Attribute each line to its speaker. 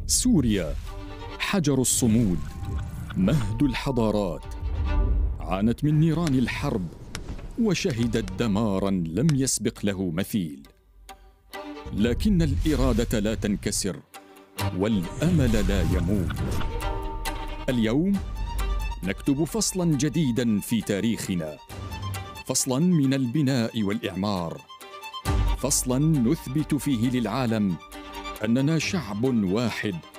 Speaker 1: سوريا حجر الصمود، مهد الحضارات، عانت من نيران الحرب وشهدت دماراً لم يسبق له مثيل، لكن الإرادة لا تنكسر والأمل لا يموت. اليوم نكتب فصلاً جديداً في تاريخنا، فصلاً من البناء والإعمار، فصلاً نثبت فيه للعالم أننا شعب واحد